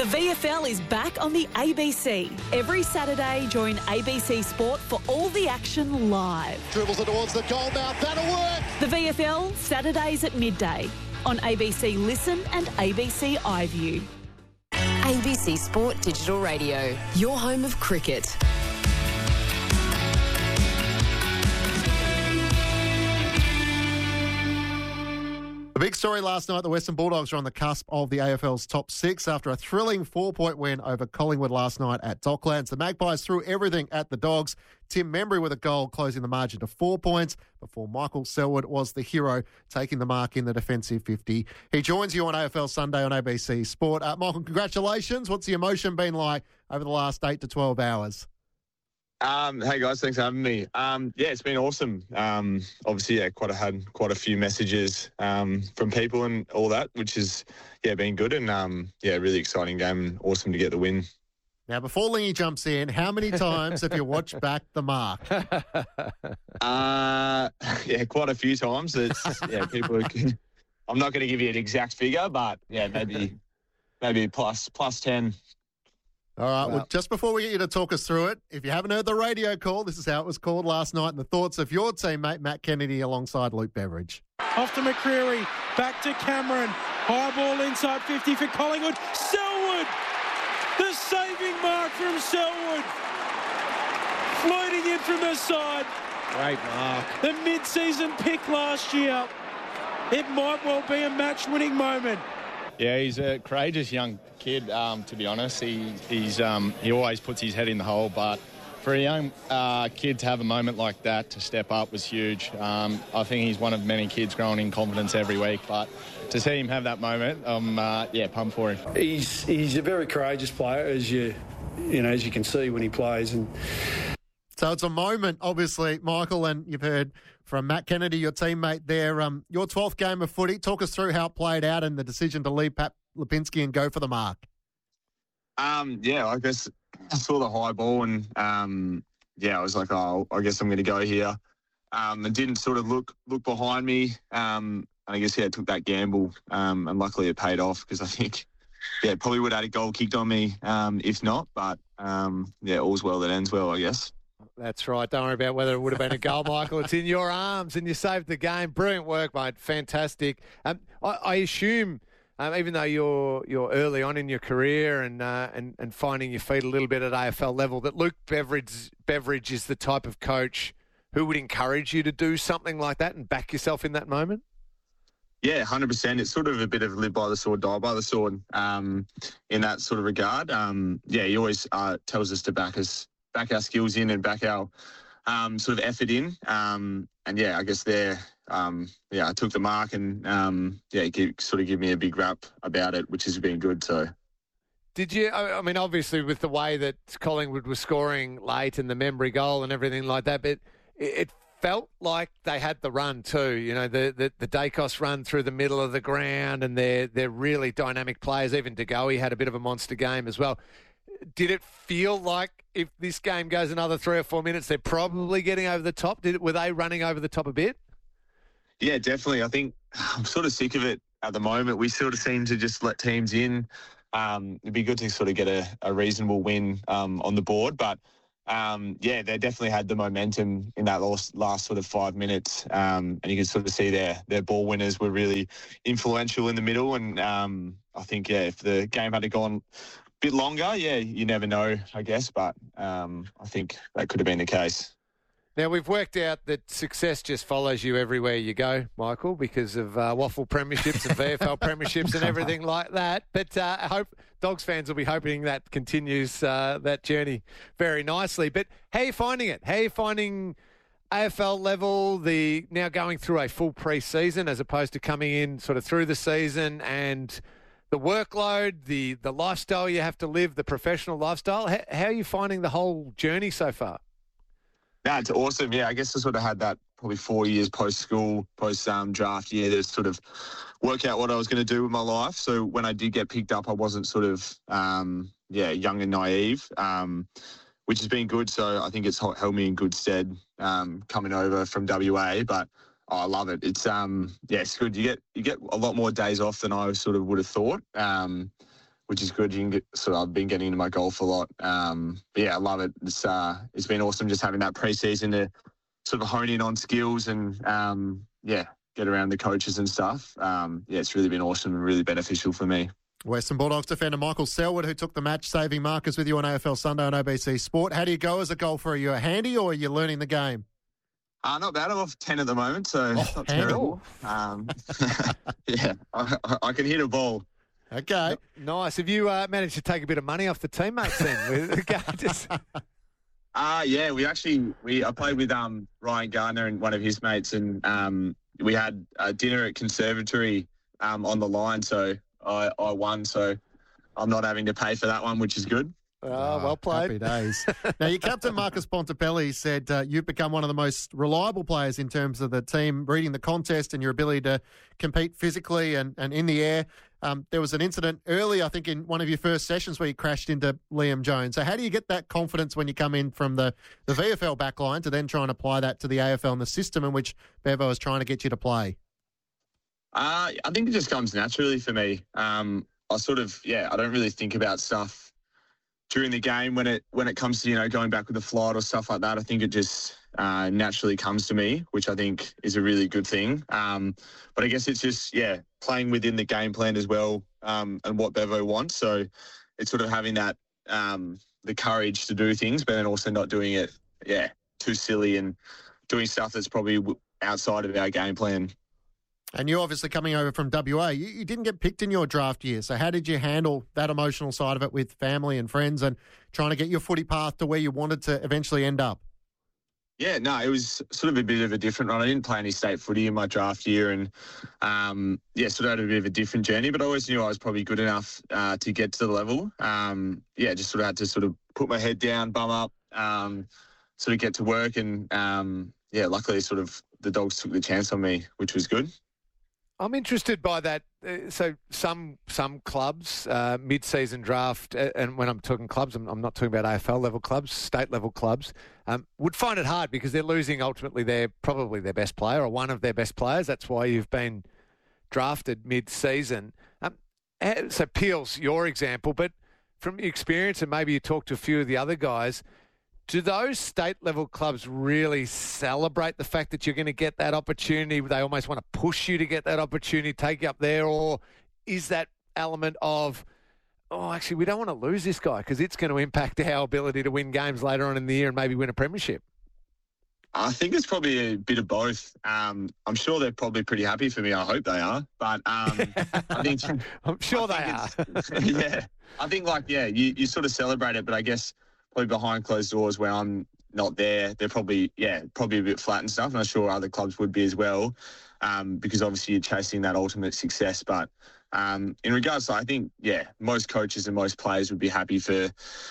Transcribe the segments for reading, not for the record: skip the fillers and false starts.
The VFL is back on the ABC. Every Saturday, join ABC Sport for all the action live. Dribbles it towards the goal mouth. That'll work. The VFL, Saturdays at midday on ABC Listen and ABC iView. ABC Sport Digital Radio, your home of cricket. The big story last night, the Western Bulldogs are on the cusp of the AFL's top six after a thrilling 4-point win over Collingwood last night at Docklands. The Magpies threw everything at the Dogs. Tim Membry with a goal, closing the margin to 4 points before Michael Selwood was the hero, taking the mark in the defensive 50. He joins you on AFL Sunday on ABC Sport. Michael, congratulations. What's the emotion been like over the last 8 to 12 hours? Hey guys, thanks for having me. It's been awesome. Obviously, had quite a few messages from people and all that, which has been good and really exciting game and awesome to get the win. Now, before Lingy jumps in, how many times have you watched back the mark? Quite a few times. It's people. I'm not going to give you an exact figure, but maybe plus 10. All right, well, just before we get you to talk us through it, if you haven't heard the radio call, this is how it was called last night and the thoughts of your teammate, Matt Kennedy, alongside Luke Beveridge. Off to McCreary, back to Cameron. High ball inside 50 for Collingwood. Selwood! The saving mark from Selwood. Floating in from the side. Great mark. The mid-season pick last year. It might well be a match-winning moment. Yeah, he's a courageous young kid, to be honest. He always puts his head in the hole, but for a young kid to have a moment like that, to step up, was huge. I think he's one of many kids growing in confidence every week, but to see him have that moment, I'm pumped for him. He's a very courageous player, as you can see when he plays. And so it's a moment, obviously, Michael, and you've heard from Matt Kennedy, your teammate there. Your 12th game of footy, talk us through how it played out and the decision to leave Pat Lipinski and go for the mark. I guess I saw the high ball and, I was like, I guess I'm going to go here. And didn't sort of look behind me. And I guess, I took that gamble. And luckily it paid off because I think, probably would have had a goal kicked on me if not. But, all's well that ends well, I guess. That's right. Don't worry about whether it would have been a goal, Michael. It's in your arms and you saved the game. Brilliant work, mate. Fantastic. I assume, even though you're early on in your career and finding your feet a little bit at AFL level, that Luke Beveridge is the type of coach who would encourage you to do something like that and back yourself in that moment? Yeah, 100%. It's sort of a bit of live by the sword, die by the sword in that sort of regard. He always tells us to back our skills in and back our sort of effort in. I guess there, I took the mark and, sort of give me a big rap about it, which has been good. So, did you, obviously with the way that Collingwood was scoring late and the Membry goal and everything like that, but it felt like they had the run too, the Dacos run through the middle of the ground and they're really dynamic players. Even De Goey had a bit of a monster game as well. Did it feel like if this game goes another 3 or 4 minutes, they're probably getting over the top? Were they running over the top a bit? Yeah, definitely. I think I'm sort of sick of it at the moment. We sort of seem to just let teams in. It'd be good to sort of get a reasonable win on the board. But, they definitely had the momentum in that last sort of 5 minutes. And you can sort of see their ball winners were really influential in the middle. And I think, if the game had gone bit longer, you never know, I guess, but I think that could have been the case. Now, we've worked out that success just follows you everywhere you go, Michael, because of Waffle Premierships and VFL Premierships and everything like that. But I hope Dogs fans will be hoping that continues that journey very nicely. But how are you finding it? How are you finding AFL level, the now going through a full pre-season as opposed to coming in sort of through the season and the workload, the lifestyle you have to live, the professional lifestyle? How are you finding the whole journey so far? No, it's awesome. Yeah, I guess I sort of had that probably 4 years post-school, post-draft year to sort of work out what I was going to do with my life. So when I did get picked up, I wasn't sort of, young and naive, which has been good. So I think it's held me in good stead coming over from WA. But I love it. It's it's good. You get a lot more days off than I sort of would have thought, which is good. You can get, I've been getting into my golf a lot. But yeah, I love it. It's been awesome just having that pre-season to sort of hone in on skills and get around the coaches and stuff. It's really been awesome and really beneficial for me. Western Bulldogs defender Michael Selwood, who took the match-saving markers with you on AFL Sunday on ABC Sport. How do you go as a golfer? Are you a handy or are you learning the game? Not bad. I'm off 10 at the moment, so not terrible. Yeah, I can hit a ball. Okay. Nice. Have you managed to take a bit of money off the teammates then? I played with Ryan Gardner and one of his mates, and we had a dinner at Conservatory on the line, so I won, so I'm not having to pay for that one, which is good. Well played. Happy days. Now, your captain, Marcus Bontempelli, said you've become one of the most reliable players in terms of the team, reading the contest and your ability to compete physically and in the air. There was an incident early, I think, in one of your first sessions where you crashed into Liam Jones. So how do you get that confidence when you come in from the VFL backline to then try and apply that to the AFL and the system in which Bevo is trying to get you to play? I think it just comes naturally for me. I don't really think about stuff during the game when it comes to, going back with the flight or stuff like that. I think it just naturally comes to me, which I think is a really good thing. But I guess it's just, playing within the game plan as well, and what Bevo wants. So it's sort of having that, the courage to do things, but then also not doing it, too silly and doing stuff that's probably outside of our game plan. And you're obviously coming over from WA. You didn't get picked in your draft year. So how did you handle that emotional side of it with family and friends and trying to get your footy path to where you wanted to eventually end up? Yeah, no, it was sort of a bit of a different run. I didn't play any state footy in my draft year and, sort of had a bit of a different journey, but I always knew I was probably good enough to get to the level. Just sort of had to sort of put my head down, bum up, sort of get to work and, luckily sort of the Dogs took the chance on me, which was good. I'm interested by that. So some clubs, mid-season draft, and when I'm talking clubs, I'm not talking about AFL level clubs, state level clubs, would find it hard because they're losing ultimately probably their best player or one of their best players. That's why you've been drafted mid-season. So Peel's your example, but from your experience, and maybe you talk to a few of the other guys, do those state-level clubs really celebrate the fact that you're going to get that opportunity? They almost want to push you to get that opportunity, take you up there, or is that element of, actually, we don't want to lose this guy because it's going to impact our ability to win games later on in the year and maybe win a premiership? I think it's probably a bit of both. I'm sure they're probably pretty happy for me. I hope they are. But I think... I'm sure they are. Yeah. I think, you sort of celebrate it, but I guess... probably behind closed doors where I'm not there, they're probably a bit flat and stuff. And I'm sure other clubs would be as well, because obviously you're chasing that ultimate success. But in regards to, I think, most coaches and most players would be happy for,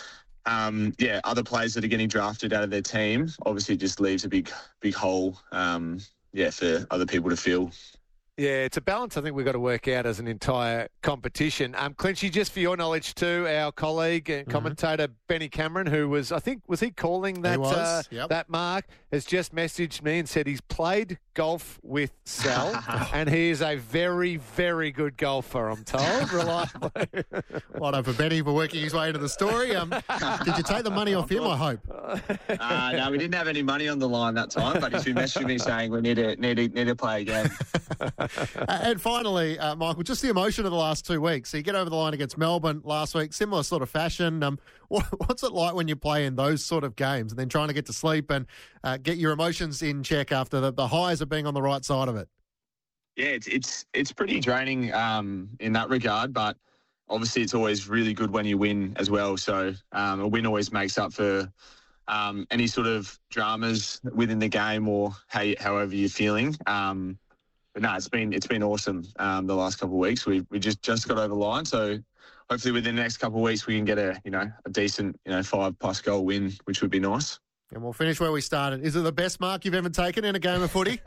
other players that are getting drafted out of their team. Obviously it just leaves a big hole, for other people to fill. Yeah, it's a balance I think we've got to work out as an entire competition. Clinchy, just for your knowledge too, our colleague and commentator Benny Cameron, who was he calling that that mark, has just messaged me and said he's played golf with Sal and he is a very, very good golfer, I'm told. Reliably. Well done for Benny for working his way into the story. Did you take the money off him, I hope? No, we didn't have any money on the line that time, but he's been messaging me saying we need to play again. And finally, Michael, just the emotion of the last 2 weeks. So you get over the line against Melbourne last week, similar sort of fashion. What's it like when you play in those sort of games and then trying to get to sleep and get your emotions in check after the highs of being on the right side of it? Yeah, it's pretty draining in that regard, but obviously it's always really good when you win as well. So a win always makes up for any sort of dramas within the game or however you're feeling. But no, it's been awesome the last couple of weeks. We just got over the line, so hopefully within the next couple of weeks we can get a decent 5+ goal win, which would be nice. And we'll finish where we started. Is it the best mark you've ever taken in a game of footy?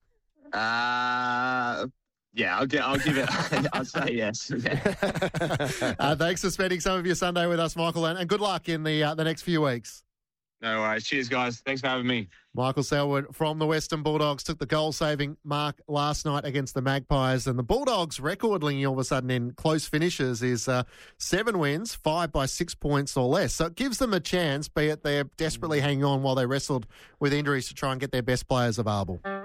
I'll give it. I'd say yes. Yeah. Thanks for spending some of your Sunday with us, Michael, and good luck in the next few weeks. No worries. Cheers, guys. Thanks for having me. Michael Selwood from the Western Bulldogs took the goal-saving mark last night against the Magpies, and the Bulldogs' record linking all of a sudden in close finishes is 7 wins, 5 by 6 points or less. So it gives them a chance, be it they're desperately hanging on while they wrestled with injuries to try and get their best players available.